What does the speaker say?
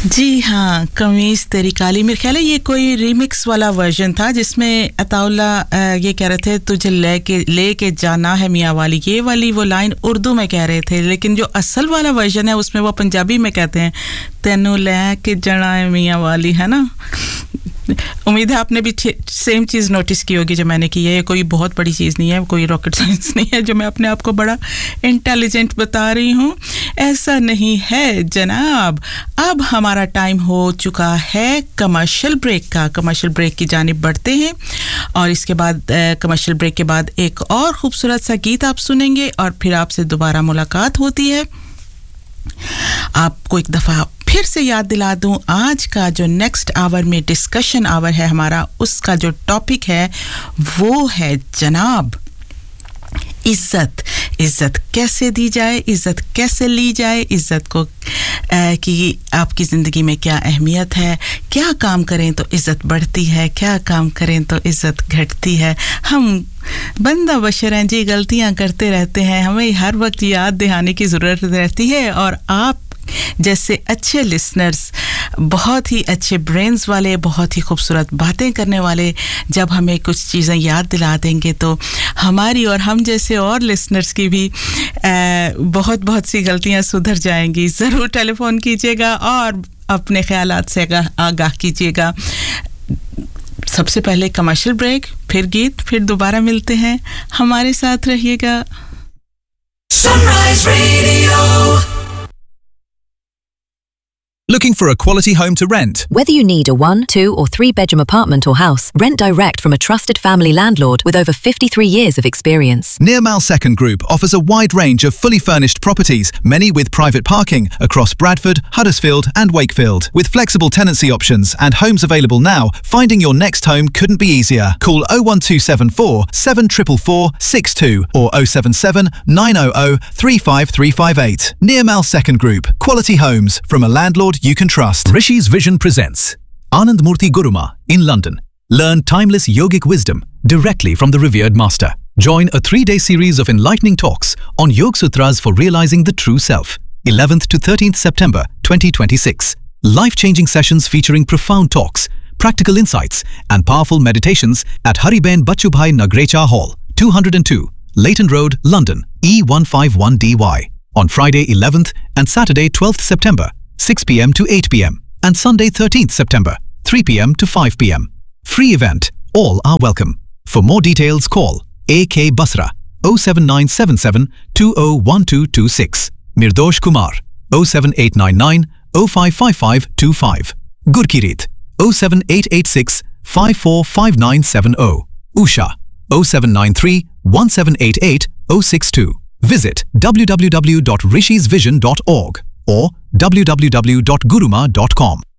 जी हाँ, कमीज़ तेरी काली, मेरे ख्याल है ये कोई रीमिक्स वाला वर्जन था जिसमें अताउल्ला ये कह रहे थे तुझे लेके जाना है मियाँ वाली, ये वाली वो लाइन उर्दू में कह रहे थे, लेकिन जो असल वाला वर्जन है उसमें वो पंजाबी में कहते हैं तेनू लेके जाना है मियाँ वाली, है ना। उम्मीद है आपने भी सेम चीज़ नोटिस की होगी जो मैंने की है। ये कोई बहुत बड़ी चीज़ नहीं है, कोई रॉकेट साइंस नहीं है जो मैं अपने आप को बड़ा इंटेलिजेंट बता रही हूँ, ऐसा नहीं है जनाब। अब हमारा टाइम हो चुका है कमर्शियल ब्रेक का। कमर्शियल ब्रेक की जानिब बढ़ते हैं और इसके बाद कमर्शियल ब्रेक के बाद एक और खूबसूरत सा गीत आप सुनेंगे और फिर आपसे दोबारा मुलाकात होती है। आपको एक दफ़ा फिर से याद दिला दूं, आज का जो नेक्स्ट आवर में डिस्कशन आवर है हमारा, उसका जो टॉपिक है वो है जनाब इज्जत। इज्जत कैसे दी जाए, इज्जत कैसे ली जाए, इज्जत को कि आपकी ज़िंदगी में क्या अहमियत है, क्या काम करें तो इज्जत बढ़ती है, क्या काम करें तो इज्जत घटती है। हम बंदा बशर हैं जी, गलतियां करते रहते हैं, हमें हर वक्त याद दिलाने की ज़रूरत रहती है। और आप जैसे अच्छे लिसनर्स, बहुत ही अच्छे ब्रेन्स वाले, बहुत ही खूबसूरत बातें करने वाले जब हमें कुछ चीज़ें याद दिला देंगे तो हमारी और हम जैसे और लिसनर्स की भी बहुत बहुत सी गलतियां सुधर जाएंगी। ज़रूर टेलीफोन कीजिएगा और अपने ख्यालात से आगाह कीजिएगा। सबसे पहले कमर्शियल ब्रेक, फिर गीत, फिर दोबारा मिलते हैं। हमारे साथ रहिएगा। Sunrise Radio. Looking for a quality home to rent? Whether you need a 1, 2 or 3 bedroom apartment or house, rent direct from a trusted family landlord with over 53 years of experience. Nirmal Second Group offers a wide range of fully furnished properties, many with private parking across Bradford, Huddersfield and Wakefield. With flexible tenancy options and homes available now, finding your next home couldn't be easier. Call 01274 744 62 or 077 900 35358. Nirmal Second Group. Quality homes from a landlord you can trust. Rishi's Vision presents Anand Murthy Guruma in London. Learn timeless yogic wisdom directly from the revered master. Join a 3-day series of enlightening talks on Yog Sutras for realizing the true self. 11th to 13th September 2026. Life-changing sessions featuring profound talks, practical insights and powerful meditations at Hariben Bachubhai Nagrecha Hall, 202 Leighton Road, London, E151DY. On Friday 11th and Saturday 12th September, 6 p.m. to 8 p.m. and Sunday 13th September, 3 p.m. to 5 p.m. Free event. All are welcome. For more details, call AK Basra 07977 201226. Mirdosh Kumar 07899 055525. Gurkirit 07886 545970. Usha 0793 1788 062. Visit www.rishisvision.org or www.guruma.com.